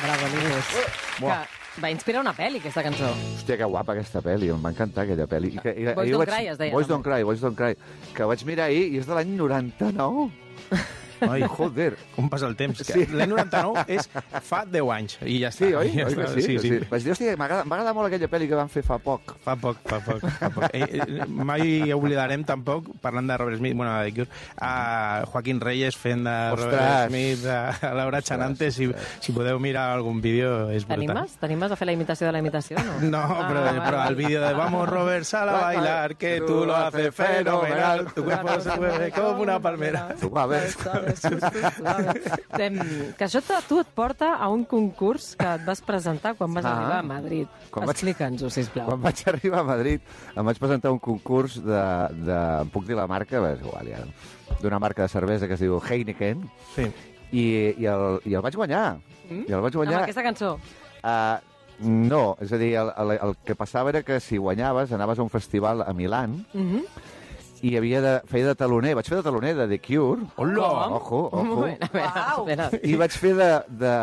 Bravo, Linus. Que va inspirar una pel·li, aquesta cançó. Hòstia, que guapa aquesta pel·li, em va encantar aquella pel·li. Boys Don't Cry, es deia. Boys Don't Cry, que vaig mirar ahir i és de l'any 99. Ai, joder. Com passa el temps. Sí. L'any 99 és fa 10 anys i ja està. Sí, oi? Ja Oi que està. sí? Vaig dir, hòstia, m'agrada molt aquella pel·li que van fer fa poc. Fa poc. Mai oblidarem tampoc, parlant de Robert Smith, bueno, de The Cure, a Joaquín Reyes fent de Robert Smith, a Laura Chanante, si podeu mirar algun vídeo, és brutal. T'animes a fer la imitació de la imitació, no? No, però el vídeo de Vamos Robert, sal a bailar, que tú lo haces fenomenal, tu cuerpo se mueve como una palmera. Que això tu et porta a un concurs que et vas presentar quan vas arribar a Madrid. Explica'ns-ho, sisplau. Quan vaig arribar a Madrid em vaig presentar un concurs em puc dir la marca? És igual, ja. D'una marca de cervesa que es diu Heineken. Sí. I el vaig guanyar. Amb aquesta cançó? No, és a dir, el que passava era que si guanyaves anaves a un festival a Milán i feia de taloner, vaig fer de taloner de The Cure. Hola! Ojo. Espera. I vaig fer de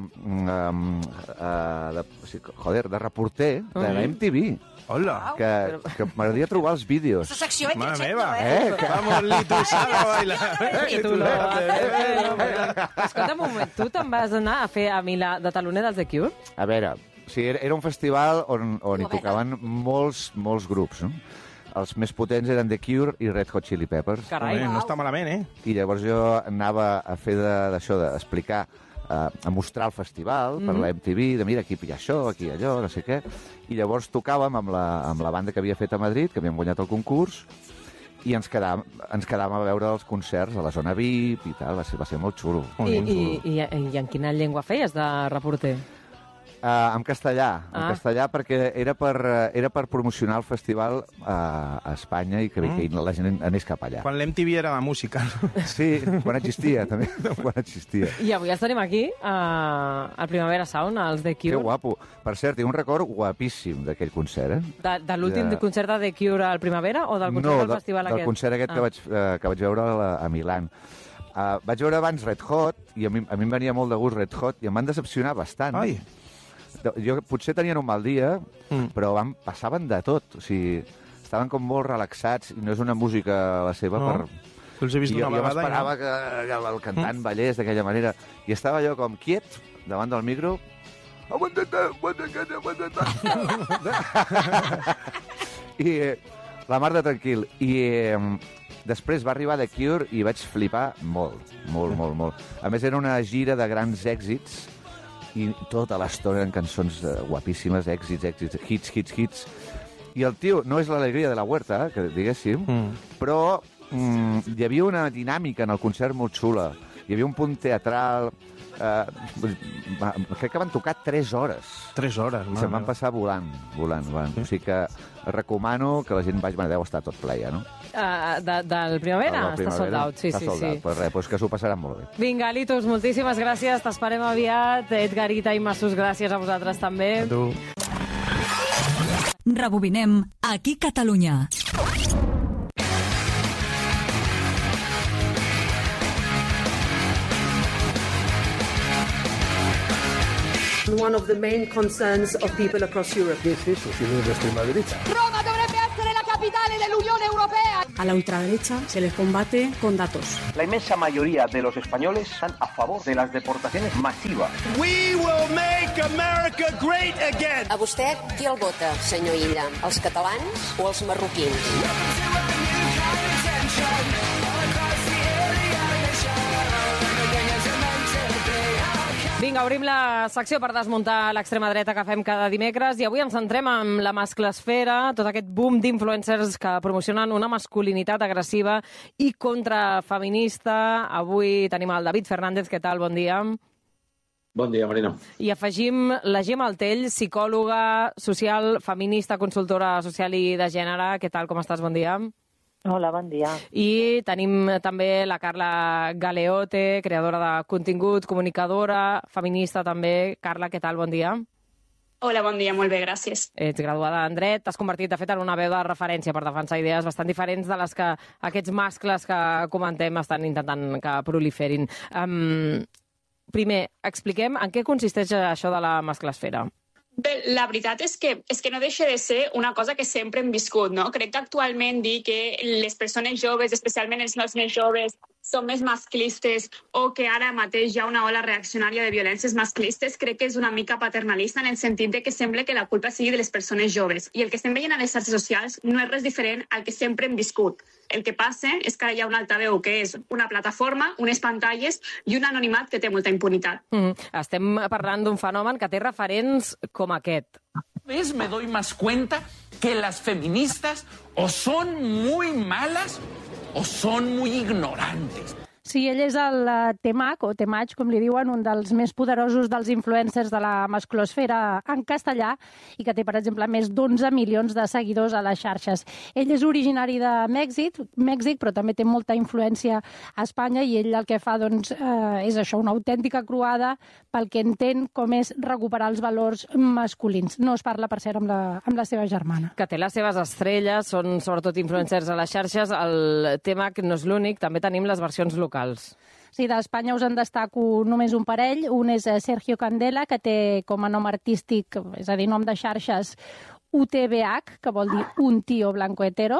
reporter de la MTV. Hola! Que m'agradaria trobar els vídeos. Su secció és Mare directo, meva! Vamos, Lito, sal a bailar! I tu lo haces. Escolta'm un moment, tu te'n vas anar a fer a Milà de taloner dels The Cure? A veure, era un festival on hi tocaven molts grups, no? Els més potents eren The Cure i Red Hot Chili Peppers. Carai. No està malament, eh? I llavors jo anava a fer d'això, d'explicar, a mostrar el festival per la MTV, de mira, aquí hi ha això, aquí allò, no sé què. I llavors tocàvem amb la banda que havia fet a Madrid, que havíem guanyat el concurs, i ens quedàvem a veure els concerts a la zona VIP i tal, va ser molt xulo. I en quina llengua feies de reporter? En castellà, perquè era per promocionar el festival a Espanya i que la gent anés cap allà. Quan l'MTV era la música. Sí, quan existia, també. Quan existia. I avui els tenim aquí, al Primavera Sound, als The Cure. Que guapo. Per cert, tinc un record guapíssim d'aquell concert, eh? De l'últim concert de The Cure al Primavera o del concert del festival aquest? No, del concert aquest que vaig veure a Milán. Vaig veure abans Red Hot, i a mi em venia molt de gust Red Hot, i em van decepcionar bastant. Ai! Potser tenien un mal dia, però passaven de tot. O sigui, estaven com molt relaxats i no és una música la seva per... Tu els he vist una vegada. Jo m'esperava que el cantant ballés d'aquella manera. I estava jo com quiet, davant del micro... I la mar de tranquil. I després va arribar The Cure i vaig flipar molt. A més, era una gira de grans èxits i tota l'estona eren cançons guapíssimes, èxits, hits. I el tio, no és l'alegria de la huerta, que diguéssim, però hi havia una dinàmica en el concert molt xula. Hi havia un punt teatral... crec que van tocar 3 hores. 3 hores, se'n van passar volant. O sigui que recomano que la gent vagi... Deu estar tot ple ja, no? Del Primavera? Està sold out, sí. Està sold out, pues res, que s'ho passaran molt bé. Vinga, Litus, moltíssimes gràcies, t'esperem aviat. Edgar i Massus, gràcies a vosaltres també. A tu. Rebobinem aquí Catalunya. One of the main concerns of people across Europe. ¿Qué es eso si no es la extrema derecha? Roma dovrebbe essere la capitale dell'Unione Europea. A la ultraderecha se les combate con datos. La inmensa mayoría de los españoles están a favor de las deportaciones masivas. We will make America great again. A vostè qui el vota, senyor Illa? Els catalans o els marroquins? Vinga, obrim la secció per desmuntar l'extrema dreta que fem cada dimecres i avui ens centrem en la masclesfera, tot aquest boom d'influencers que promocionen una masculinitat agressiva i contrafeminista. Avui tenim el David Fernández, què tal? Bon dia. Bon dia, Marina. I afegim la Gemma Altell, psicòloga social, feminista, consultora social i de gènere. Què tal? Com estàs? Bon dia. Hola, bon dia. I tenim també la Carla Galeote, creadora de contingut, comunicadora, feminista també. Carla, què tal? Bon dia. Hola, bon dia, molt bé, gràcies. Ets graduada en dret, t'has convertit, de fet, en una veu de referència per defensar idees bastant diferents de les que aquests mascles que comentem estan intentant que proliferin. primer, expliquem en què consisteix això de la masclesfera. Bé, la veritat és que no deixa de ser una cosa que sempre hem viscut, no? Crec que actualment dir que les persones joves, especialment els nois més joves, són més masclistes o que ara mateix hi ha una ola reaccionària de violències masclistes, crec que és una mica paternalista en el sentit de que sembla que la culpa sigui de les persones joves. I el que estem veient a les xarxes socials no és res diferent al que sempre hem viscut. El que passa és que ara hi ha un altaveu que és una plataforma, unes pantalles i un anonimat que té molta impunitat. Estem parlant d'un fenomen que té referents com aquest. ¿Ves? Me doy más cuenta que las feministas o son muy malas o son muy ignorantes. Sí, ell és el Temach, o Temach, com li diuen, un dels més poderosos dels influencers de la masclosfera en castellà i que té, per exemple, més d'11 milions de seguidors a les xarxes. Ell és originari de Mèxic, però també té molta influència a Espanya i ell el que fa doncs, és això, una autèntica croada pel que entén com és recuperar els valors masculins. No es parla, per cert, amb la seva germana. Que té les seves estrelles, són sobretot influencers a les xarxes. El Temach no és l'únic, també tenim les versions locals. Sí, d'Espanya us en destaco només un parell. Un és Sergio Candela, que té com a nom artístic, és a dir, nom de xarxes, UTBH, que vol dir un tío blanco hetero.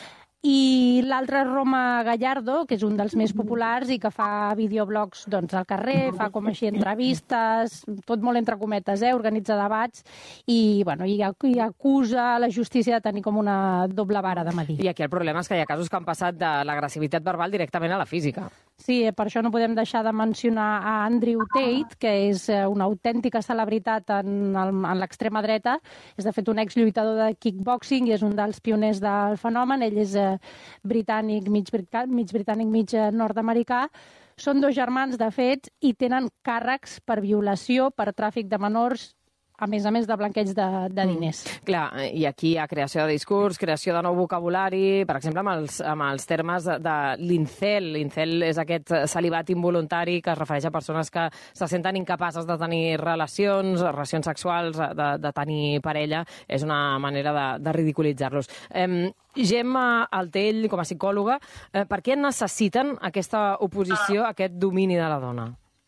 I l'altre és Roma Gallardo, que és un dels més populars i que fa videoblogs doncs, al carrer, fa com així entrevistes, tot molt entre cometes, organitza debats i, bueno, i acusa la justícia de tenir com una doble vara de medir. I aquí el problema és que hi ha casos que han passat de l'agressivitat verbal directament a la física. Sí, per això no podem deixar de mencionar a Andrew Tate, que és una autèntica celebritat en l'extrema dreta. És, de fet, un exlluitador de kickboxing i és un dels pioners del fenomen. Ell és britànic, mig britànic, mig nord-americà. Són dos germans, de fet, i tenen càrrecs per violació, per tràfic de menors, a més de blanqueig de diners. Clar, i aquí hi ha creació de discurs, creació de nou vocabulari, per exemple, amb els termes de l'incel. L'incel és aquest celibat involuntari que es refereix a persones que se senten incapaces de tenir relacions sexuals, de tenir parella. És una manera de ridiculitzar-los. Gemma Altell, com a psicòloga, per què necessiten aquesta oposició, aquest domini de la dona?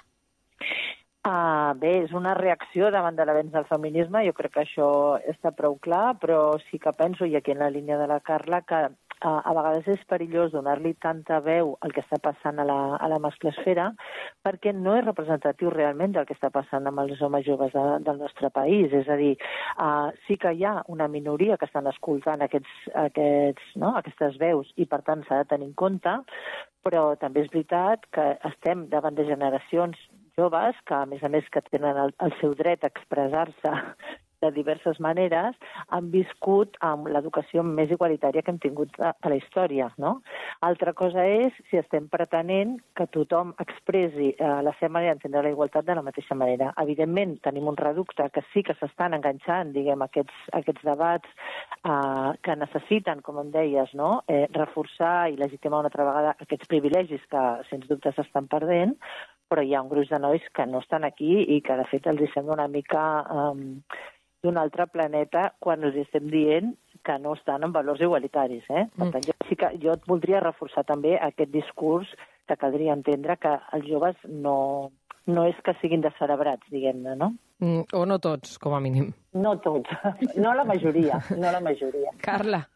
Bé, és una reacció davant de l'avenç del feminisme, jo crec que això està prou clar, però sí que penso, i aquí en la línia de la Carla, que a vegades és perillós donar-li tanta veu al que està passant a la masclesfera, perquè no és representatiu realment del que està passant amb els homes joves del nostre país. És a dir, sí que hi ha una minoria que estan escoltant aquestes veus i, per tant, s'ha de tenir en compte, però també és veritat que estem davant de generacions joves que, a més que tenen el seu dret a expressar-se de diverses maneres, han viscut amb l'educació més igualitària que hem tingut a la història, no? Altra cosa és si estem pretenent que tothom expressi la seva manera d'entendre la igualtat de la mateixa manera. Evidentment, tenim un reducte que sí que s'estan enganxant, diguem, aquests debats que necessiten, com em deies, no? Reforçar i legitimar una altra vegada aquests privilegis que, sens dubte, s'estan perdent, però hi ha un gruix de nois que no estan aquí i que, de fet, els sembla una mica d'un altre planeta quan els estem dient que no estan en valors igualitaris. Per tant, jo et voldria reforçar també aquest discurs que caldria entendre que els joves no és que siguin descerebrats, diguem-ne, no? O no tots, com a mínim. No tots. No la majoria. Carla.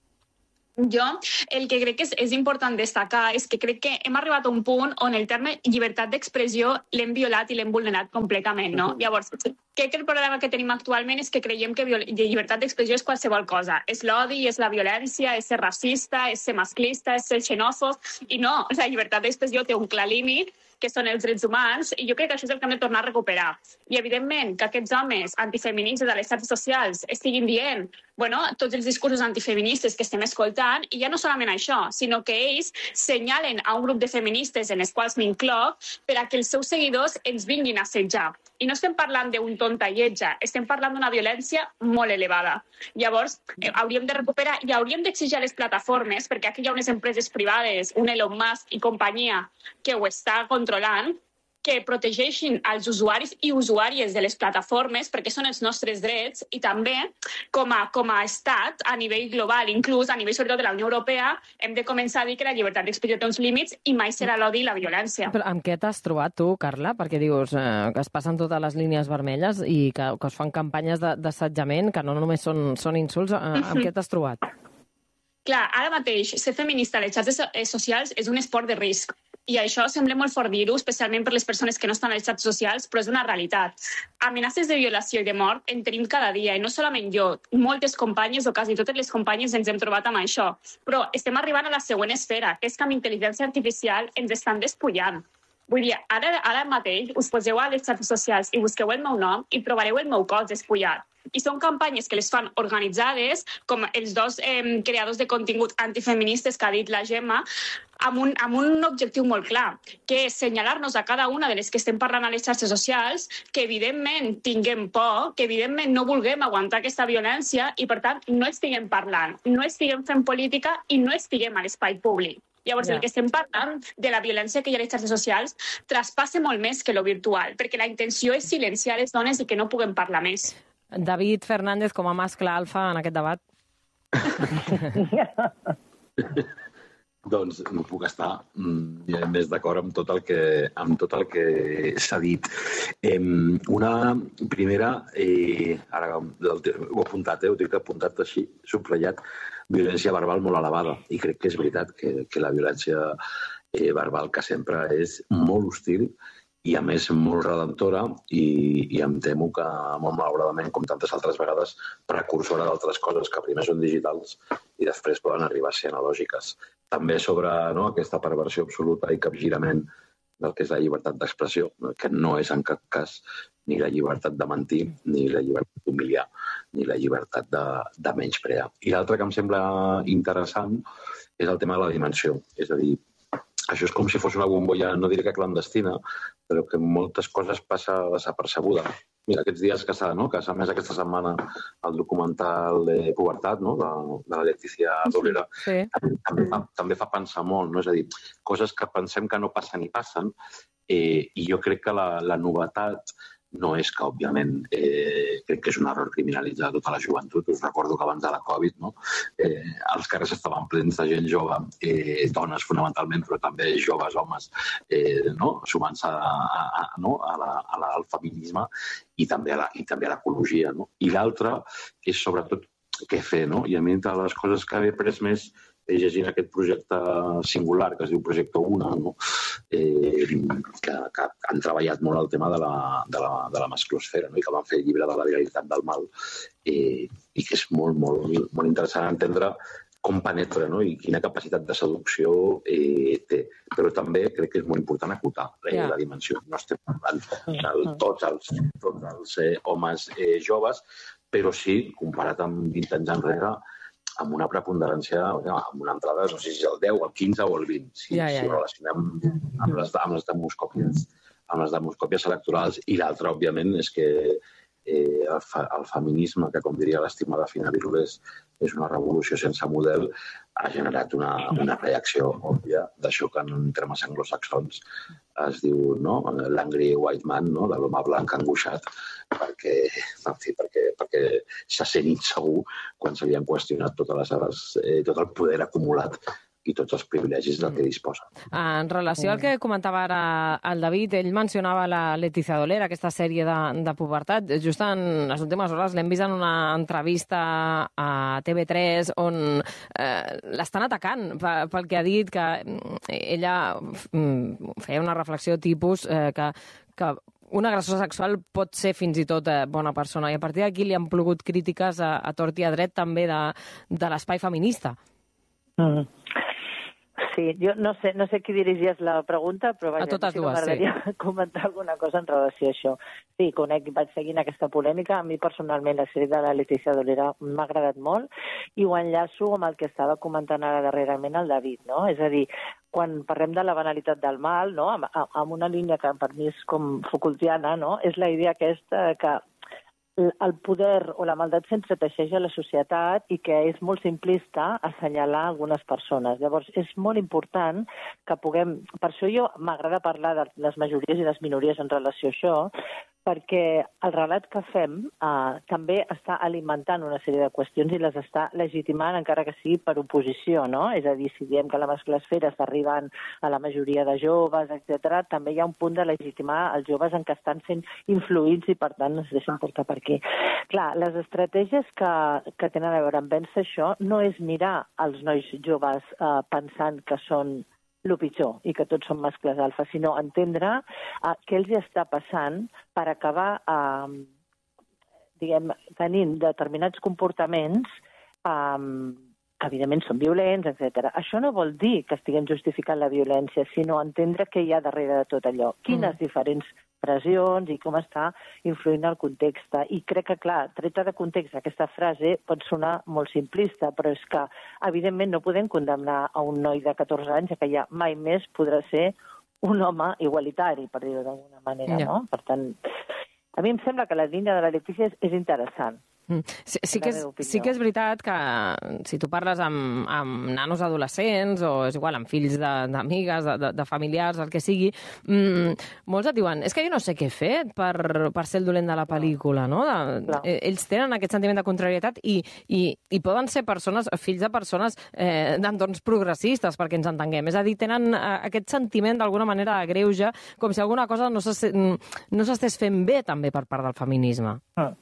Jo el que crec que és important destacar és que crec que hem arribat a un punt on el terme llibertat d'expressió l'hem violat i l'hem vulnerat completament, no? Llavors, crec que el problema que tenim actualment és que creiem que llibertat d'expressió és qualsevol cosa. És l'odi, és la violència, és ser racista, és ser masclista, és ser xenòfob, i no, la llibertat d'expressió té un clar límit, que són els drets humans, i jo crec que això és el que hem de tornar a recuperar. I, evidentment, que aquests homes antifeministes de les xarxes socials estiguin dient tots els discursos antifeministes que estem escoltant, i ja no solament això, sinó que ells senyalen a un grup de feministes en els quals m'incloc per a que els seus seguidors ens vinguin a assetjar. I no estem parlant d'un tontalletge, estem parlant d'una violència molt elevada. Llavors, hauríem de recuperar i hauríem d'exigir a les plataformes, perquè aquí hi ha unes empreses privades, un Elon Musk i companyia, que ho està controlant, que protegeixin els usuaris i usuàries de les plataformes, perquè són els nostres drets, i també, com a estat, a nivell global, inclús a nivell sobretot de la Unió Europea, hem de començar a dir que la llibertat d'expressió té uns límits i mai serà l'odi i la violència. Però amb què t'has trobat tu, Carla? Perquè dius que es passen totes les línies vermelles i que es fan campanyes d'assetjament, que no només són insults. Amb què t'has trobat? Clar, ara mateix, ser feminista a les xarxes socials és un esport de risc. I això sembla molt fort dir-ho, especialment per les persones que no estan a les xarxes socials, però és una realitat. Amenaces de violació i de mort en tenim cada dia, i no solament jo. Moltes companyes, o quasi totes les companyes, ens hem trobat amb això. Però estem arribant a la següent esfera, que és que amb intel·ligència artificial ens estan despullant. Vull dir, ara mateix us poseu a les xarxes socials i busqueu el meu nom i trobareu el meu cos despullat. I són campanyes que les fan organitzades, com els dos creadors de contingut antifeministes que ha dit la Gemma, amb un objectiu molt clar, que és senyalar-nos a cada una de les que estem parlant a les xarxes socials, que evidentment tinguem por, que evidentment no vulguem aguantar aquesta violència i, per tant, no estiguem parlant, no estiguem fent política i no estiguem a l'espai públic. Llavors, el que estem parlant de la violència que hi ha a les xarxes socials traspassa molt més que lo virtual, perquè la intenció és silenciar les dones i que no puguem parlar més. David Fernández, com a mascle alfa en aquest debat. Doncs no puc estar més d'acord amb tot el que s'ha dit. Una primera, ara ho he apuntat, ho tinc apuntat així, subratllat, violència verbal molt elevada. I crec que és veritat que la violència verbal que sempre és molt hostil i, a més, molt redemptora i em temo que, molt malauradament, com tantes altres vegades, precursora d'altres coses que primer són digitals i després poden arribar a ser analògiques. També sobre aquesta perversió absoluta i capgirament del que és la llibertat d'expressió, que no és en cap cas ni la llibertat de mentir, ni la llibertat d'humiliar, ni la llibertat de menysprear. I l'altre que em sembla interessant és el tema de la dimensió. És a dir, això és com si fos una bombolla, no diré que clandestina, però que moltes coses passa desapercebuda. Mira, aquests dies que s'ha emès aquesta setmana el documental de Pubertat, de la Leticia Dolera, també fa pensar molt, no? És a dir, coses que pensem que no passen i passen, i jo crec que la novetat no és que, òbviament, crec que és un error criminalitzar tota la joventut. Us recordo que abans de la Covid els carrers estaven plens de gent jove, dones fonamentalment, però també joves homes, sumant-se al feminisme i també a l'ecologia. I l'altre és, sobretot, què fer. I a mi, de les coses que he après més llegint aquest projecte singular, que es diu Projecte Una, que han treballat molt el tema de la masclosfera, i que van fer el llibre de la viralitat del mal, i que és molt, molt, molt interessant entendre com penetra i quina capacitat de seducció té. Però també crec que és molt important acotar la dimensió. No estem parlant de tots els homes joves, però sí, comparat amb 20 anys enrere, amb una preponderància, amb una entrada, no sé si és el 10, el 15 o el 20, si ho relacionem amb les demoscòpies electorals. I l'altre, òbviament, és que el feminisme, que, com diria l'estimada Fina Virulés, és una revolució sense model, ha generat una reacció òbvia d'això que en termes anglosaxons es diu l'angry white man, de l'home blanc angoixat, perquè se sent insegur quan se li han qüestionat tot el poder acumulat i tots els privilegis del que disposa. En relació al que comentava ara el David, ell mencionava la Leticia Dolera, aquesta sèrie de Pubertat. Just en les últimes hores l'hem vist en una entrevista a TV3 on l'estan atacant pel que ha dit, que ella feia una reflexió tipus que un agressor sexual pot ser fins i tot bona persona, i a partir d'aquí li han plogut crítiques a tort i a dret també de l'espai feminista. Sí, jo no sé qui dirigies la pregunta, però vaja, m'agradaria comentar alguna cosa en relació a això. Sí, vaig seguint aquesta polèmica. A mi personalment la sèrie de la Leticia Dolera m'ha agradat molt i ho enllaço amb el que estava comentant ara darrerament el David, no? És a dir, quan parlem de la banalitat del mal, no? Amb una línia que per mi és com Foucaultiana, no? És la idea aquesta que el poder o la maldat se'ns teixeix a la societat i que és molt simplista assenyalar algunes persones. Llavors, és molt important que puguem... Per això jo m'agrada parlar de les majories i les minories en relació a això, perquè el relat que fem també està alimentant una sèrie de qüestions i les està legitimant, encara que sigui per oposició, no? És a dir, si diem que la masclesfera està arribant a la majoria de joves, etc., també hi ha un punt de legitimar els joves en què estan sent influïts i, per tant, es deixen portar per aquí. Clar, les estratègies que tenen a veure amb vèncer això no és mirar els nois joves pensant que són el pitjor i que tots són mascles alfa, sinó entendre què els està passant per acabar tenint determinats comportaments que evidentment són violents, etc. Això no vol dir que estiguem justificant la violència, sinó entendre què hi ha darrere de tot allò, quines diferents pressions i com està influint el context. I crec que, clar, treta de context, aquesta frase pot sonar molt simplista, però és que, evidentment, no podem condemnar a un noi de 14 anys que ja mai més podrà ser un home igualitari, per dir-ho d'alguna manera, no? Per tant, a mi em sembla que la línia de la Letícia és interessant. Sí que és veritat que si tu parles amb nanos adolescents o és igual, amb fills d'amigues, de familiars, el que sigui, molts et diuen, és que jo no sé què he fet per ser el dolent de la pel·lícula, no? Ells tenen aquest sentiment de contrarietat i poden ser persones, fills de persones d'entorns progressistes, perquè ens entenguem. És a dir, tenen aquest sentiment d'alguna manera de greuge, com si alguna cosa no s'estés fent bé també per part del feminisme.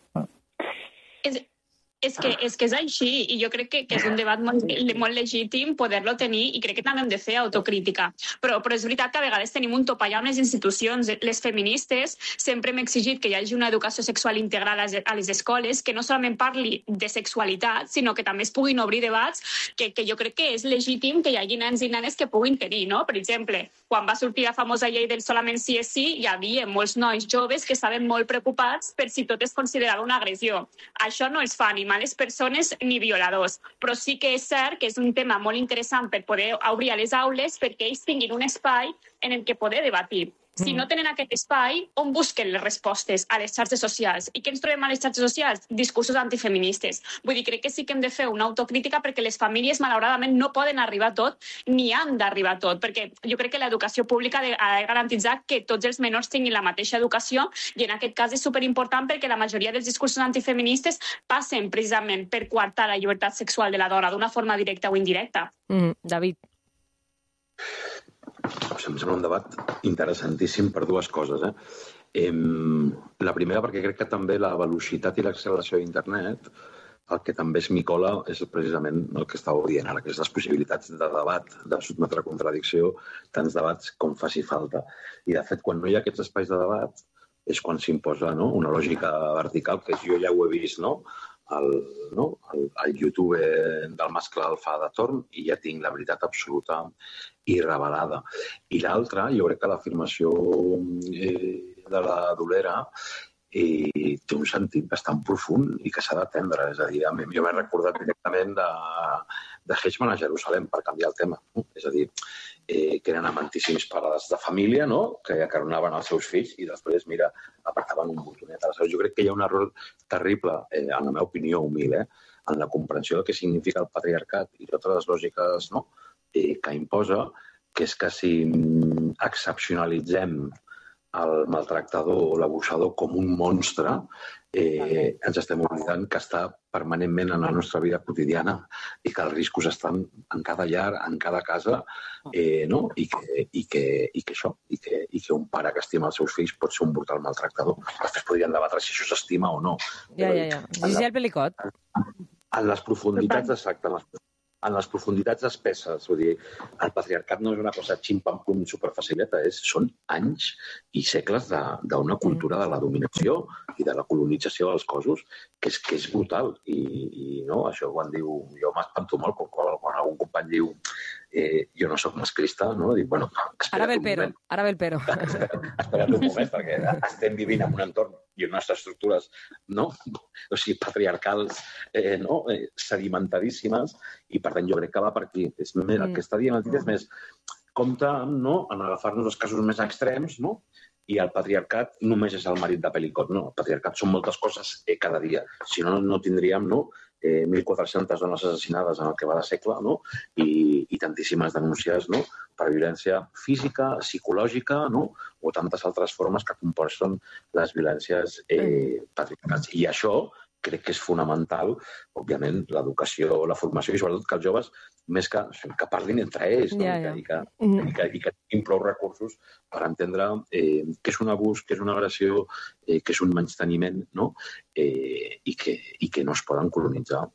És que és així, i jo crec que és un debat molt legítim poder-lo tenir, i crec que també hem de fer autocrítica. Però és veritat que a vegades tenim un topall amb les institucions. Les feministes sempre hem exigit que hi hagi una educació sexual integral a les escoles, que no solament parli de sexualitat, sinó que també es puguin obrir debats que jo crec que és legítim que hi hagi nens i nenes que puguin tenir, no? Per exemple, quan va sortir la famosa llei del solament sí és sí, hi havia molts nois joves que estaven molt preocupats per si tot es considerava una agressió. Això no els fa ni males persones ni violadors, però sí que és cert que és un tema molt interessant per poder obrir a les aules perquè ells tinguin un espai en el que poder debatir. Si no tenen aquest espai, on busquen les respostes? A les xarxes socials. I què ens trobem a les xarxes socials? Discursos antifeministes. Vull dir, crec que sí que hem de fer una autocrítica perquè les famílies, malauradament, no poden arribar a tot ni han d'arribar a tot, perquè jo crec que l'educació pública ha de garantitzar que tots els menors tinguin la mateixa educació i en aquest cas és superimportant perquè la majoria dels discursos antifeministes passen precisament per coartar la llibertat sexual de la dona d'una forma directa o indirecta. David. Em sembla un debat interessantíssim per dues coses. La primera, perquè crec que també la velocitat i l'acceleració d'internet, el que també es micola és precisament el que estàveu dient ara, que és les possibilitats de debat, de sotmetre a contradicció, tants debats com faci falta. I, de fet, quan no hi ha aquests espais de debat, és quan s'imposa una lògica vertical, que jo ja ho he vist, no? El YouTube del mascle alfa de torn i ja tinc la veritat absoluta i revelada. I l'altra, jo crec que l'afirmació de la Dolera té un sentit bastant profund i que s'ha d'atendre. És a dir, jo m'he recordat directament de Heijman a Jerusalem, per canviar el tema. És a dir, que eren amantíssims pares de família, no? Que acaronaven els seus fills i després, mira, apartaven un botonet. Jo crec que hi ha un error terrible, en la meva opinió humil, en la comprensió de què significa el patriarcat i totes les lògiques que imposa, que és que si excepcionalitzem el maltractador o l'abusador com un monstre, ens estem oblidant que està permanentment en la nostra vida quotidiana i que els riscos estan en cada llar, en cada casa, i que un pare que estima els seus fills pot ser un brutal maltractador. Després podrien debatre si això s'estima o no. Ja. Giselle Pelicot. En les profunditats, exacte, en les profunditats espesses. Vull dir, el patriarcat no és una cosa xim-pam-pum superfacileta, són anys i segles d'una cultura de la dominació i de la colonització dels cossos que és brutal. I no, això quan diu... Jo m'espanto molt quan algun company diu jo no soc masclista, no? Dic, bueno, ara ve el pero. Espera't un moment, perquè estem vivint en un entorn i unes estructures, no? O sigui, patriarcals, sedimentadíssimes, i per tant jo crec que va per aquí. El que està dient el tio és més compte en agafar-nos els casos més extrems, no? i el patriarcat només és el marit de Pelicot. No, el patriarcat són moltes coses cada dia. Si no, no tindríem 1.400 dones assassinades en el que va de segle, no? I tantíssimes denúncies, no? Per violència física, psicològica, no? O tantes altres formes que componen les violències patriarcals. I això crec que és fonamental, òbviament, l'educació, la formació i sobretot que els joves, més que parlin entre ells, no? I que tinguin prou recursos per entendre què és un abús, què és una agressió, què és un menysteniment, no? I que no es poden colonitzar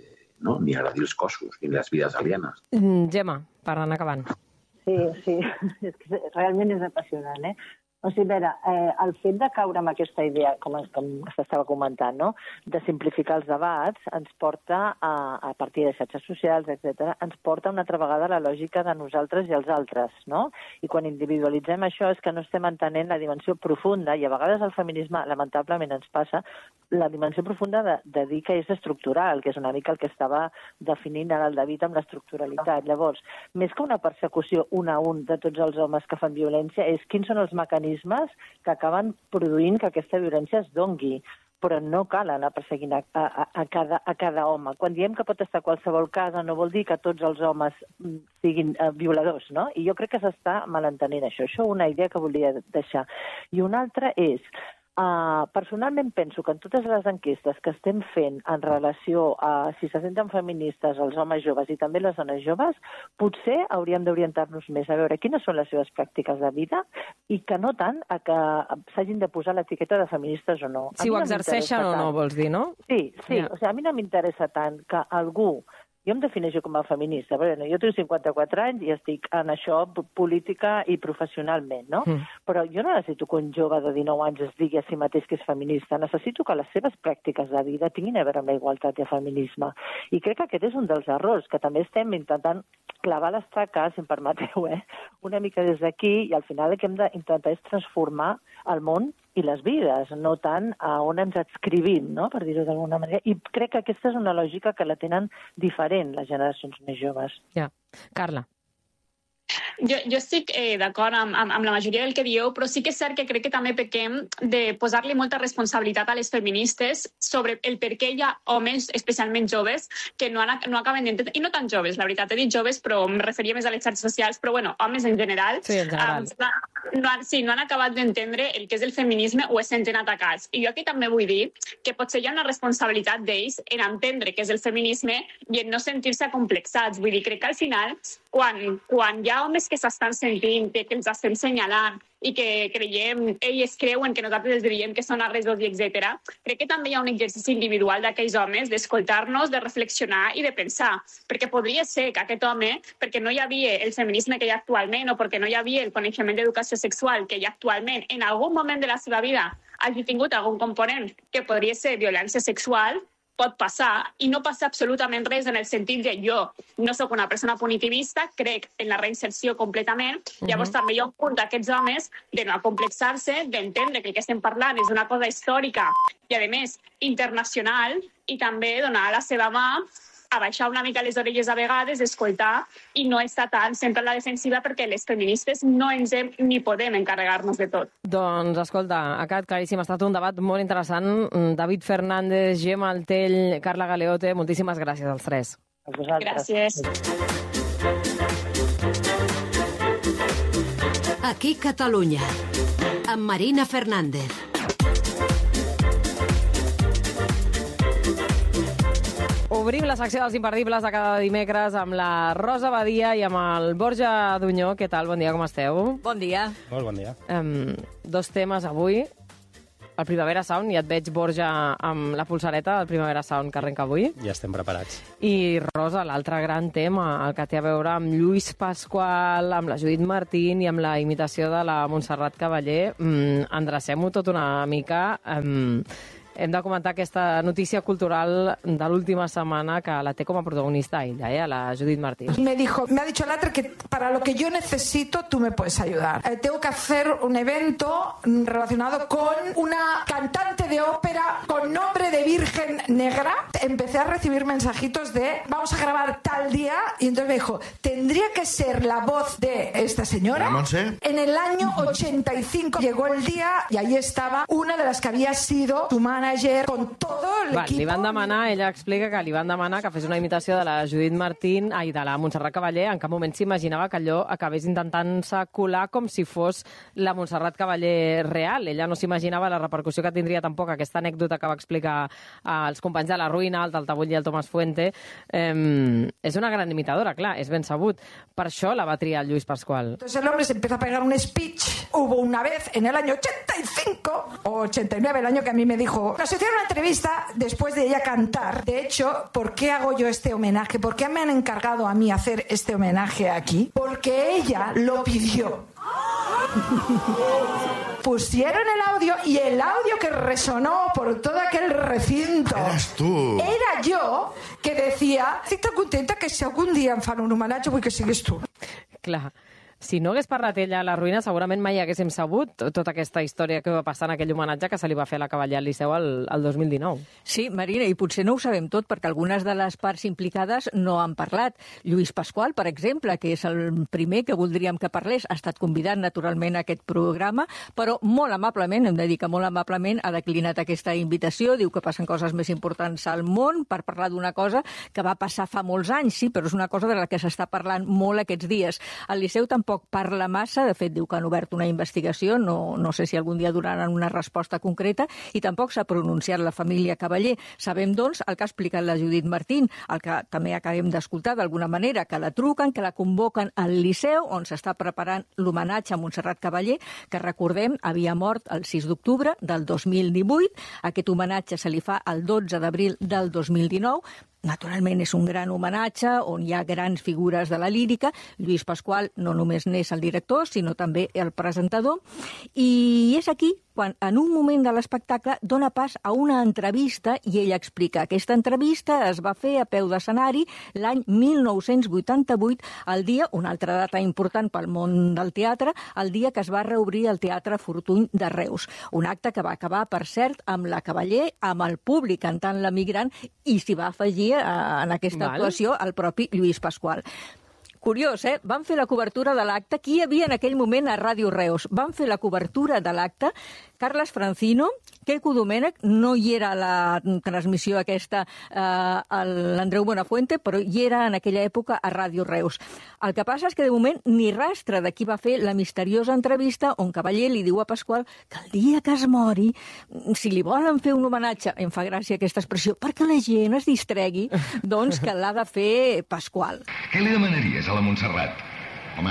ni agredir els cossos ni les vides alienes. Gemma, per anar acabant. Sí, és que realment és apassionant, O sigui, a veure, el fet de caure amb aquesta idea, com s'estava comentant, no? De simplificar els debats, ens porta, a partir de xarxes socials, etc., ens porta una altra vegada a la lògica de nosaltres i els altres, no? I quan individualitzem això és que no estem entenent la dimensió profunda, i a vegades el feminisme, lamentablement, ens passa la dimensió profunda de dir que és estructural, que és una mica el que estava definint ara el David amb l'estructuralitat. Llavors, més que una persecució un a un de tots els homes que fan violència, és quins són els mecanismes que acaben produint que aquesta violència es dongui, però no cal anar perseguint a cada home. Quan diem que pot estar qualsevol casa, no vol dir que tots els homes siguin violadors, no? I jo crec que s'està malentenint això. Això és una idea que volia deixar. I una altra és, personalment penso que en totes les enquestes que estem fent en relació a si se senten feministes els homes joves i també les dones joves, potser hauríem d'orientar-nos més a veure quines són les seves pràctiques de vida i que no tant a que s'hagin de posar l'etiqueta de feministes o no. Si ho exerceixen o no, vols dir, no? Sí. O sigui, a mi no m'interessa tant que algú... Jo em defineixo com a feminista, però jo tinc 54 anys i estic en això política i professionalment, no? Però jo no necessito que un jove de 19 anys es digui a si mateix que és feminista. Necessito que les seves pràctiques de vida tinguin a veure amb la igualtat i el feminisme. I crec que aquest és un dels errors, que també estem intentant clavar l'estaca, si em permeteu, una mica des d'aquí, i al final el que hem d'intentar és transformar el món i les vides, no tant a on ens adscrivim, no? Per dir-ho d'alguna manera. I crec que aquesta és una lògica que la tenen diferent les generacions més joves. Ja. Carla. Jo estic d'acord amb la majoria del que dieu, però sí que és cert que crec que també pequem de posar-li molta responsabilitat a les feministes sobre el per què hi ha homes, especialment joves, que no acaben d'entendre, i no tan joves, la veritat, he dit joves, però em referia més a les xarxes socials, però bueno, homes en general, sí, en general. No han acabat d'entendre el que és el feminisme o es senten atacats. I jo aquí també vull dir que potser hi ha una responsabilitat d'ells en entendre què és el feminisme i en no sentir-se acomplexats. Vull dir, crec que al final, quan hi ha homes que s'estan sentint, que els estem senyalant i que ells creuen que nosaltres els diríem que són agressors i etc. Crec que també hi ha un exercici individual d'aquells homes d'escoltar-nos, de reflexionar i de pensar, perquè podria ser que aquest home, perquè no hi havia el feminisme que hi ha actualment o perquè no hi havia el coneixement d'educació sexual que hi ha actualment, en algun moment de la seva vida hagi tingut algun component que podria ser violència sexual, pot passar, i no passa absolutament res en el sentit de jo no sóc una persona punitivista, crec en la reinserció completament, llavors també hi ha un punt d'aquests homes de no acomplexar-se, d'entendre que el que estem parlant és una cosa històrica i, a més, internacional, i també donar la seva mà a baixar una mica les orelles a vegades, escoltar i no estar tant sempre a la defensiva perquè les feministes no ens hem ni podem encarregar-nos de tot. Doncs, escolta, ha quedat claríssim, ha estat un debat molt interessant. David Fernández, Gemma Altell, Carla Galeote, moltíssimes gràcies als tres. A vosaltres. Gràcies. Aquí Catalunya, amb Marina Fernández. Obrim la secció dels imperdibles de cada dimecres amb la Rosa Badia i amb el Borja Dunyó. Què tal? Bon dia, com esteu? Bon dia. Molt bon dia. Dos temes avui. El Primavera Sound, i et veig, Borja, amb la pulsareta del Primavera Sound que arrenca avui. Ja estem preparats. I Rosa, l'altre gran tema, el que té a veure amb Lluís Pasqual, amb la Judit Martín i amb la imitació de la Montserrat Cavaller. Endrecem-ho tot una mica. hem de comentar aquesta notícia cultural de l'última setmana que la té com a protagonista ella, a la Judith Martín. Me ha dicho Latre que para lo que yo necesito tú me puedes ayudar. Tengo que hacer un evento relacionado con una cantante de ópera con nombre de Virgen Negra. Empecé a recibir mensajitos de vamos a grabar tal día y entonces me dijo, tendría que ser la voz de esta señora. En el año 85 llegó el día y ahí estaba una de las que había sido su manager con todo el equipo. Li van demanar, ella explica que li van demanar que fes una imitació de la Judith Martín i de la Montserrat Caballé. En cap moment s'imaginava que allò acabés intentant-se colar com si fos la Montserrat Caballé real. Ella no s'imaginava la repercussió que tindria tampoc aquesta anècdota que va explicar als companys de La Ruïna, el Taltabull i el Tomàs Fuente. És una gran imitadora, clar, és ben sabut. Per això la va triar Lluís Pasqual. Entonces el hombre se empezó a pegar un speech. Hubo una vez en el año 85 o 89, el año que a mí me dijo, nos hicieron una entrevista después de ella cantar. De hecho, ¿por qué hago yo este homenaje? ¿Por qué me han encargado a mí hacer este homenaje aquí? Porque ella lo pidió. Pusieron el audio y el audio que resonó por todo aquel recinto era yo, que decía, estic tan contenta que si algun dia em fan un homenatge vull que siguis tu. Clar. Si no hagués parlat ella a La Ruïna, segurament mai haguéssim sabut tota aquesta història que va passar en aquell homenatge que se li va fer a la Caballé al Liceu el 2019. Sí, Marina, i potser no ho sabem tot perquè algunes de les parts implicades no han parlat. Lluís Pasqual, per exemple, que és el primer que voldríem que parlés, ha estat convidat naturalment a aquest programa, però molt amablement, hem de dir que molt amablement ha declinat aquesta invitació, diu que passen coses més importants al món per parlar d'una cosa que va passar fa molts anys, sí, però és una cosa de la que s'està parlant molt aquests dies. Al Liceu tampoc parla massa, de fet diu que han obert una investigació, no sé si algun dia donaran una resposta concreta, i tampoc s'ha pronunciat la família Caballé. Sabem, doncs, el que ha explicat la Judith Martín, el que també acabem d'escoltar d'alguna manera, que la truquen, que la convoquen al Liceu, on s'està preparant l'homenatge a Montserrat Caballé, que recordem havia mort el 6 d'octubre del 2018. Aquest homenatge se li fa el 12 d'abril del 2019. Naturalment és un gran homenatge on hi ha grans figures de la lírica. Lluís Pasqual no només n'és el director, sinó també el presentador. I és aquí quan, en un moment de l'espectacle, dona pas a una entrevista i ell explica. Aquesta entrevista es va fer a peu d'escenari l'any 1988, el dia, una altra data important pel món del teatre, el dia que es va reobrir el Teatre Fortuny de Reus. Un acte que va acabar, per cert, amb la Caballé, amb el públic cantant l'Emigrant, i s'hi va afegir en aquesta actuació el propi Lluís Pasqual. Curiós, Van fer la cobertura de l'acte. Qui hi havia en aquell moment a Ràdio Reus? Van fer la cobertura de l'acte Carles Francino, Queco Domènech, no hi era a la transmissió aquesta l'Andreu Buenafuente, però hi era en aquella època a Ràdio Reus. El que passa és que de moment ni rastre de qui va fer la misteriosa entrevista on Caballé li diu a Pasqual que el dia que es mori, si li volen fer un homenatge, em fa gràcia aquesta expressió, perquè la gent es distregui, doncs que l'ha de fer Pasqual. Què li demanaries a la Montserrat? Home,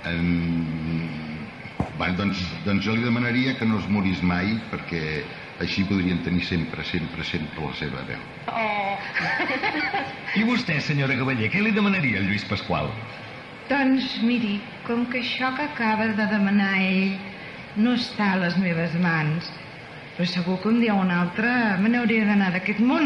doncs jo li demanaria que no es morís mai, perquè així podrien tenir sempre la seva veu. Oh! I vostè, senyora Caballé, què li demanaria al Lluís Pasqual? Doncs miri, com que això que acaba de demanar ell no està a les meves mans, però segur que un dia o un altre me n'hauria d'anar d'aquest món.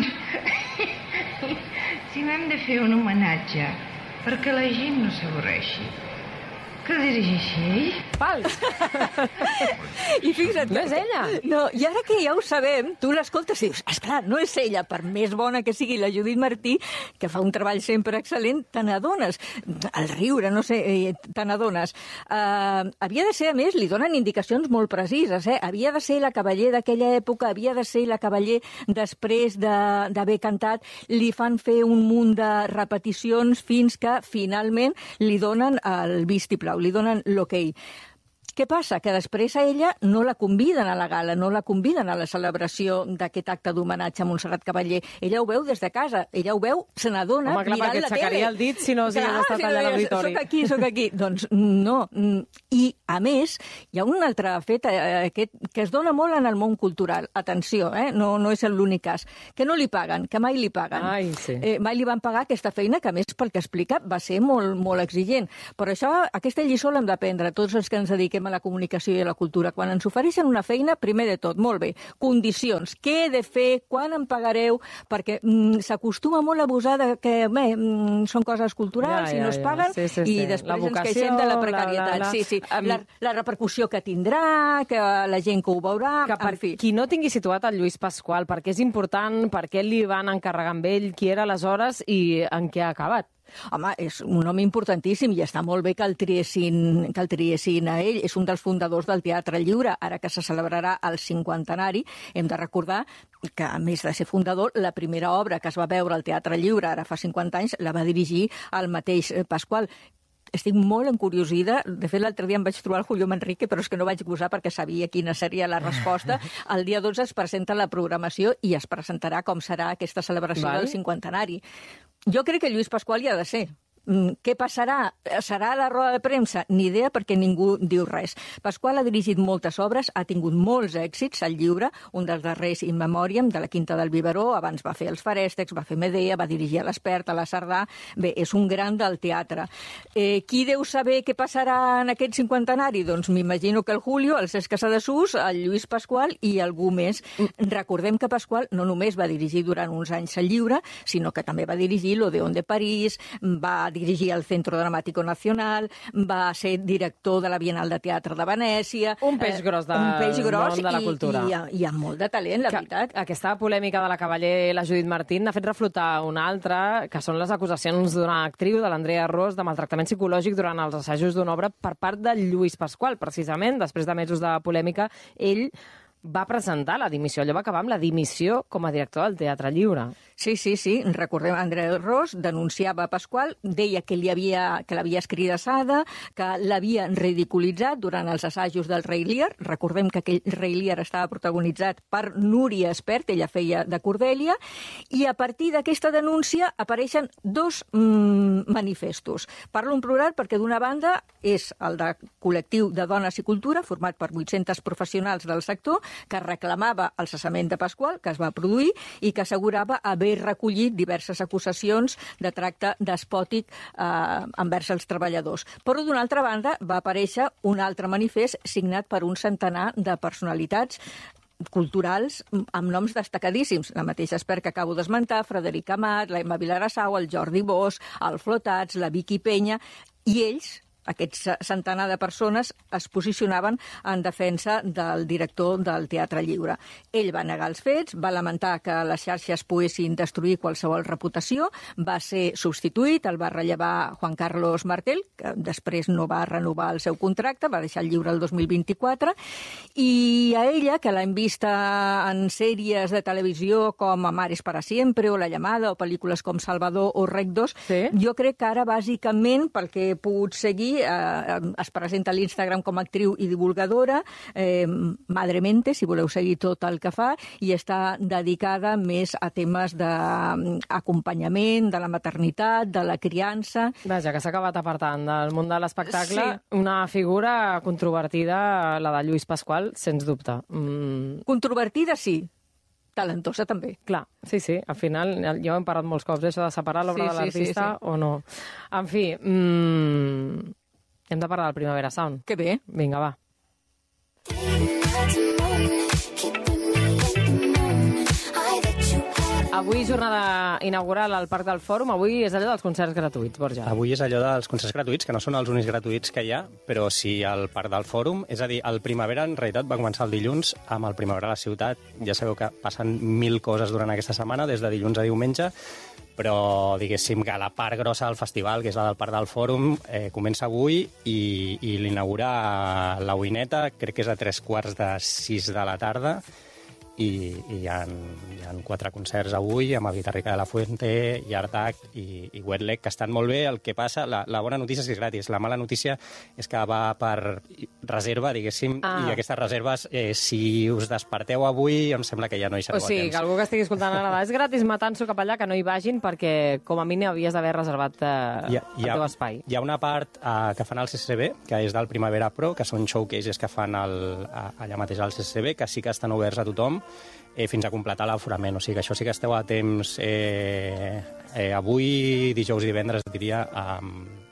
Si m'hem de fer un homenatge perquè la gent no s'avorreixi, que dirigeixi ell? Fals! I fixa't... No és ella! No, i ara que ja ho sabem, tu l'escoltes i dius, esclar, no és ella, per més bona que sigui la Judith Martí, que fa un treball sempre excel·lent, te n'adones. El riure, no sé, te n'adones. Havia de ser, a més, li donen indicacions molt precises, Havia de ser la Caballé d'aquella època, havia de ser la Caballé després d'haver cantat, li fan fer un munt de repeticions fins que finalment li donen el vistiplau, li donen l'okei. Què passa? Que després a ella no la conviden a la gala, no la conviden a la celebració d'aquest acte d'homenatge a Montserrat Caballé. Ella ho veu des de casa, ella ho veu, se n'adona mirant la tele. Home, clar, perquè et aixecaria el dit si no hagués estat allà a l'auditori. Soc aquí. Doncs no. I, a més, hi ha un altre fet que es dona molt en el món cultural. Atenció, no és l'únic cas. Que no li paguen, que mai li paguen. Ai, sí. Mai li van pagar aquesta feina, que a més, pel que explica, va ser molt, molt exigent. Per això, aquesta lliçó l'hem d'aprendre tots els que ens dediquem a la comunicació i a la cultura. Quan ens ofereixen una feina, primer de tot, molt bé, condicions, què he de fer, quan em pagareu, perquè s'acostuma molt a abusar de que són coses culturals i no es paguen, i després ens queixem de la precarietat. Sí. La repercussió que tindrà, que la gent que ho veurà, en fi. Qui no tingui situat el Lluís Pasqual, per què és important, per què li van encarregar amb ell, qui era aleshores i en què ha acabat? Home, és un home importantíssim i està molt bé que el triessin a ell. És un dels fundadors del Teatre Lliure. Ara que se celebrarà el 50º, hem de recordar que, a més de ser fundador, la primera obra que es va veure al Teatre Lliure, ara fa 50 anys, la va dirigir el mateix Pasqual. Estic molt encuriosida. De fet, l'altre dia em vaig trobar el Julio Manrique, però és que no vaig gosar perquè sabia quina seria la resposta. El dia 12 es presenta la programació i es presentarà com serà aquesta celebració del 50º. Jo crec que Lluís Pasqual hi ha de ser. Què passarà? Serà a la roda de premsa? Ni idea, perquè ningú diu res. Pasqual ha dirigit moltes obres, ha tingut molts èxits al Lliure, un dels darrers In Memoriam, de la Quinta del Biberó, abans va fer Els Farèstecs, va fer Medea, va dirigir a l'Expert, a la Cerdà. Bé, és un gran del teatre. Qui deu saber què passarà en aquest 50º? Doncs m'imagino que el Julio, el Cesc Casadesús, el Lluís Pasqual i algú més. Recordem que Pasqual no només va dirigir durant uns anys al Lliure, sinó que també va dirigir l'Odéon de París, va dirigir el Centro Dramático Nacional, va ser director de la Bienal de Teatre de Venècia... Un peix gros món de la cultura. I amb molt de talent, la veritat. Aquesta polèmica de la Cavaller, la Judit Martín, ha fet reflotar una altra, que són les acusacions d'una actriu, de l'Andrea Ros, de maltractament psicològic durant els assajos d'una obra per part de Lluís Pasqual. Precisament, després de mesos de polèmica, ell va presentar la dimissió. Allò va acabar amb la dimissió com a director del Teatre Lliure. Sí. Recordem, Andrea Ros denunciava Pasqual, deia que l'havia escridassada, que l'havia ridiculitzat durant els assajos del Rei Lear. Recordem que aquell Rei Lear estava protagonitzat per Núria Espert, ella feia de Cordèlia, i a partir d'aquesta denúncia apareixen dos manifestos. Parlo en plural perquè d'una banda és el de Col·lectiu de Dones i Cultura, format per 800 professionals del sector, que reclamava el cessament de Pasqual, que es va produir, i que assegurava haver recollit diverses acusacions de tracte despòtic envers els treballadors. Però, d'una altra banda, va aparèixer un altre manifest signat per un centenar de personalitats culturals amb noms destacadíssims. La mateixa Espert que acabo d'esmentar, Frederic Amat, la Emma Vilarassau, el Jordi Bosch, el Flotats, la Vicky Penya, i ells, aquests centenar de persones, es posicionaven en defensa del director del Teatre Lliure. Ell va negar els fets, va lamentar que les xarxes poguessin destruir qualsevol reputació, va ser substituït, el va rellevar Juan Carlos Martel, que després no va renovar el seu contracte, va deixar el Lliure el 2024, i a ella, que l'hem vista en sèries de televisió com Amares para siempre, o La llamada, o pel·lícules com Salvador o Rec 2, jo crec que ara, bàsicament, pel que he pogut seguir, es presenta a l'Instagram com a actriu i divulgadora, Madremente, si voleu seguir tot el que fa, i està dedicada més a temes d'acompanyament, de la maternitat, de la criança. Vaja, que s'ha acabat apartant del món de l'espectacle. Sí. Una figura controvertida, la de Lluís Pasqual, sens dubte. Controvertida, sí. Talentosa, també. Clar, sí, al final ja ho hem parlat molts cops, això de separar l'obra de l'artista o no. En fi, hem de parlar del Primavera Sound. Que bé. Vinga, va. Avui jornada inaugural al Parc del Fòrum. Avui és allò dels concerts gratuïts, Borja. Avui és allò dels concerts gratuïts, que no són els únics gratuïts que hi ha, però sí al Parc del Fòrum. És a dir, el Primavera en realitat va començar el dilluns amb el Primavera a la ciutat. Ja sabeu que passen 1000 coses durant aquesta setmana, des de dilluns a diumenge, però diguéssim que la part grossa del festival, que és la del Parc del Fòrum, comença avui i l'inaugura la Uineta, crec que és a 3:45 de la tarda, i hi ha 4 concerts avui, amb el Guitarrica de la Fuente, Yardak i Wet Leg, que estan molt bé. El que passa, la bona notícia és que és gratis. La mala notícia és que va per reserva, diguéssim, i aquestes reserves, si us desperteu avui, em sembla que ja no hi sereu a temps. O sigui, que algú que estigui escoltant ara, és gratis, matant-s'ho cap allà, que no hi vagin, perquè com a mínim havies d'haver reservat el teu espai. Hi ha una part que fan al CCB, que és del Primavera Pro, que són showcases que fan allà mateix al CCB, que sí que estan oberts a tothom, fins a completar l'aforament. O sigui que això sí que esteu a temps avui, dijous i divendres, diria,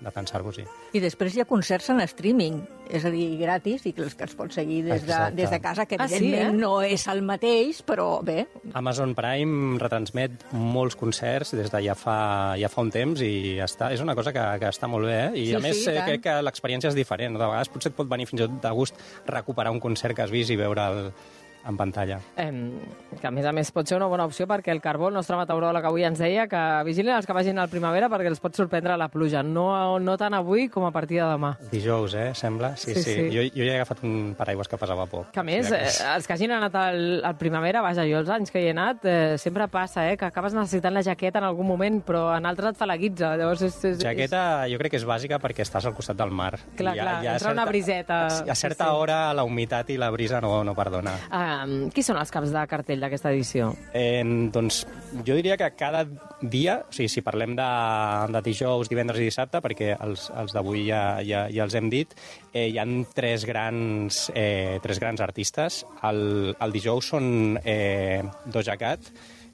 tensar-vos-hi. I després hi ha concerts en streaming, és a dir, gratis, i que els pots seguir des de casa, que evidentment no és el mateix, però bé. Amazon Prime retransmet molts concerts des de ja fa un temps i és una cosa que està molt bé, I a més crec que l'experiència és diferent. De vegades potser et pot venir fins i tot de gust recuperar un concert que has vist i veure'l en pantalla. Que a més pot ser una bona opció perquè el Carbó, el nostre meteoròleg, avui ens deia que vigilin els que vagin al primavera perquè els pot sorprendre la pluja. No tant avui com a partir de demà. Dijous, sembla? Sí. Jo ja he agafat un paraigües que pesava poc. Que a més, els que hagin anat al primavera, vaja, jo els anys que hi he anat, sempre passa, que acabes necessitant la jaqueta en algun moment, però en altres et fa la guitza. Jaqueta jo crec que és bàsica perquè estàs al costat del mar. Clar, entra una briseta. A certa hora la humitat i la brisa no perdona. Qui són els caps de cartell d'aquesta edició? Doncs jo diria que cada dia, o sigui, si parlem de dijous, divendres i dissabte, perquè els d'avui ja els hem dit, hi ha tres grans artistes. El dijous són Doja Cat,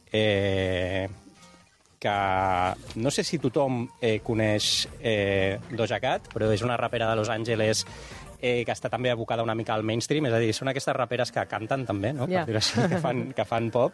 que no sé si tothom coneix Doja Cat, però és una rapera de Los Angeles que està també abocada una mica al mainstream, és a dir, són aquestes raperes que canten també, no? Per dir-ho així, que fan pop,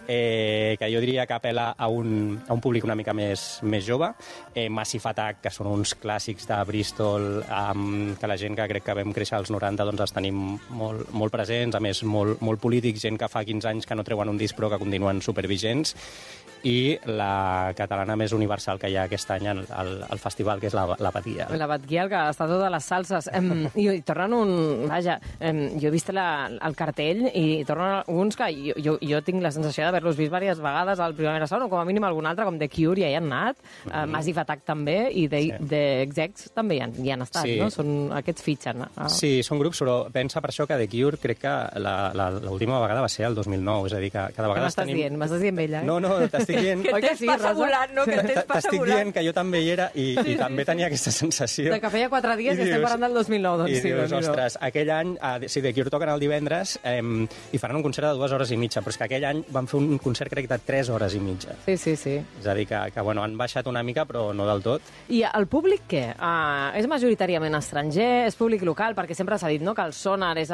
que jo diria que apel·la a un públic una mica més jove. Massive Attack, que són uns clàssics de Bristol, que la gent que crec que vam créixer als 90 doncs els tenim molt presents, a més molt polítics, gent que fa 15 anys que no treuen un disc però que continuen supervigents, i la catalana més universal que hi ha aquest any al festival, que és la Batguial. La Batguial, que està a totes les salses. I tornen Vaja, jo he vist el cartell i tornen uns que jo tinc la sensació d'haver-los vist diverses vegades al Primavera Sound, o com a mínim algun altre, com The Cure, ja hi han anat, Massive Attack també, i The Execs també hi han estat, no? Aquests fitxen. Sí, són grups, però pensa per això que The Cure crec que l'última vegada va ser el 2009, és a dir, que cada vegada tenim... M'estàs dient ella, No, t'estic dient... Que el temps passa volant, no? Que el temps passa volant. T'estic dient que jo també hi era i també tenia aquesta sensació. Que feia 4 dies i estem parlant del 2009, doncs. I dius, ostres, aquell any, si The Cure toquen el divendres i faran un concert de 2 hores i mitja, però és que aquell any van fer un concert, crec, de 3 hores i mitja. Sí. És a dir, que han baixat una mica, però no del tot. I el públic, què? És majoritàriament estranger? És públic local? Perquè sempre s'ha dit, no?, que el sonar és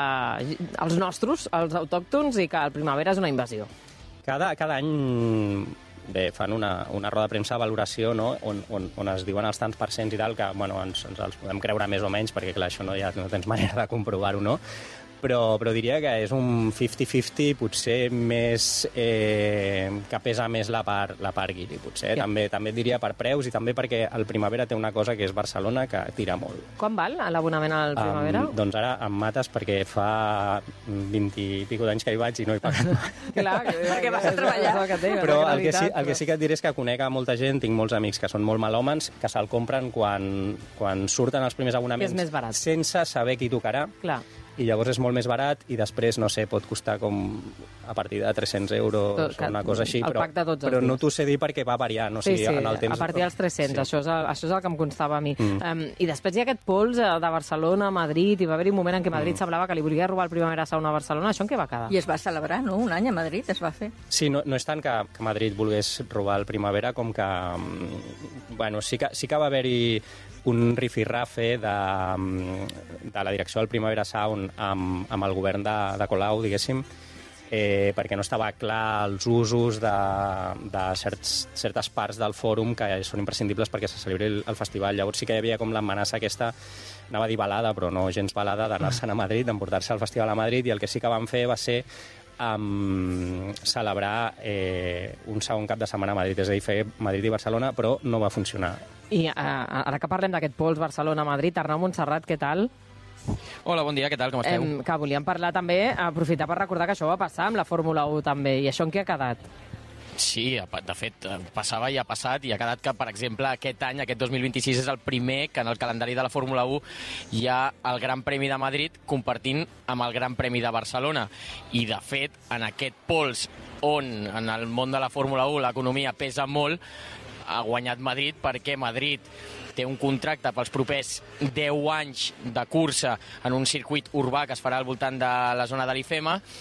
els nostres, els autòctons, i que el Primavera és una invasió. Cada any fan una roda de premsa de valoració, no?, on es diuen els tants percents i tal, que ens els podem creure més o menys, perquè clar, això no tens manera de comprovar-ho, no? Però diria que és un 50-50, potser més que pesa més la part guiri, potser. També et diria per preus i també perquè el Primavera té una cosa que és Barcelona, que tira molt. Quan val l'abonament al Primavera? Doncs ara em mates perquè fa 20 i pico d'anys que hi vaig i no he pagat. Clar, perquè vas a treballar. Però el que sí que et diré és que conec a molta gent, tinc molts amics que són molt malòmens, que se'l compren quan surten els primers abonaments. Que és més barat. Sense saber qui tocarà. Clar. I llavors és molt més barat i després, no sé, pot costar com a partir de 300 euros o una cosa així, però no t'ho sé dir perquè va variant, o sigui, en el temps... a partir dels 300, això és el que em constava a mi. I després hi ha aquest pols de Barcelona a Madrid, i va haver-hi un moment en què Madrid semblava que li volia robar el Primavera Sound a Barcelona, això en què va quedar? I es va celebrar, no?, un any a Madrid es va fer. Sí, no és tant que Madrid volgués robar el Primavera com que... Bueno, sí que va haver-hi un rifirrafe de la direcció del Primavera Sound amb el govern de Colau, diguéssim, perquè no estava clar els usos de certes parts del fòrum que són imprescindibles perquè se celebri el festival. Llavors sí que hi havia com l'amenaça aquesta, anava a dir balada, però no gens balada, d'anar-se'n a Madrid, d'emportar-se al festival a Madrid, i el que sí que van fer va ser celebrar un segon cap de setmana a Madrid, és a dir, fer Madrid i Barcelona, però no va funcionar. I ara que parlem d'aquest pols Barcelona-Madrid, Arnau Montserrat, què tal? Hola, bon dia, què tal, com esteu? Que volíem parlar també, aprofitar per recordar que això va passar amb la Fórmula 1 també, i això en què ha quedat? Sí, de fet, passava i ha passat, i ha quedat que, per exemple, aquest any, aquest 2026, és el primer que en el calendari de la Fórmula 1 hi ha el Gran Premi de Madrid compartint amb el Gran Premi de Barcelona. I, de fet, en aquest pols on en el món de la Fórmula 1 l'economia pesa molt, ha guanyat Madrid perquè Madrid té un contracte pels propers 10 anys de cursa en un circuit urbà que es farà al voltant de la zona de l'IFEMA,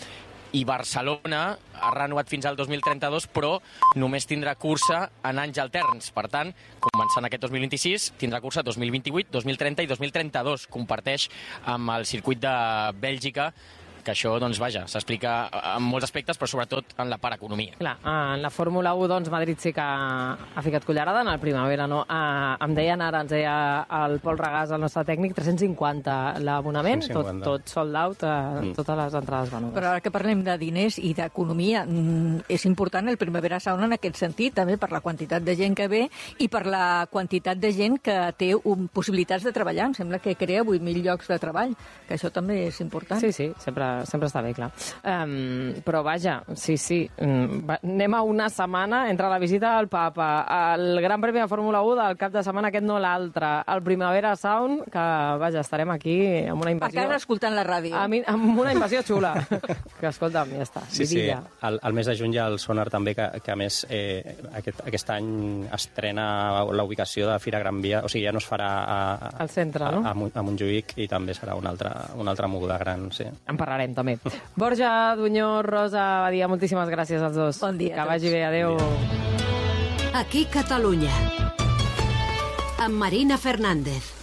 i Barcelona ha renovat fins al 2032, però només tindrà cursa en anys alterns. Per tant, començant aquest 2026, tindrà cursa 2028, 2030 i 2032. Comparteix amb el circuit de Bèlgica, que això, doncs, vaja, s'explica en molts aspectes, però sobretot en la part economia. Clar, en la Fórmula 1, doncs, Madrid sí que ha ficat cullerada en el primavera, no? Em deien ara, ens deia el Pol Regàs, el nostre tècnic, 350 l'abonament, tot sold out, totes les entrades venudes. Però ara que parlem de diners i d'economia, és important el Primavera Sound en aquest sentit, també per la quantitat de gent que ve i per la quantitat de gent que té possibilitats de treballar. Em sembla que crea 8.000 llocs de treball, que això també és important. Sí, sempre està bé, clar. Però vaja, sí, anem a una setmana entre la visita al Papa, el Gran Premi de Fórmula 1 del cap de setmana, aquest no l'altre, el Primavera Sound, que vaja, estarem aquí amb una invasió... A casa escoltant la ràdio. Amb una invasió xula. Que escolta'm, ja està. Sí. El mes de juny hi ha el Sonar també, que a més aquest any estrena la ubicació de Fira Gran Via, o sigui, ja no es farà al centre, no? A Montjuïc, i també serà una altra moguda gran, sí. En parlarem també. Borja, Dunyó, Rosa, Badia, moltíssimes gràcies als dos. Bon dia. Que vagi bé, adeu. Aquí Catalunya. Amb Marina Fernández.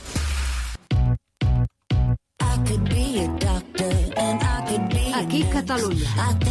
Aquí Catalunya.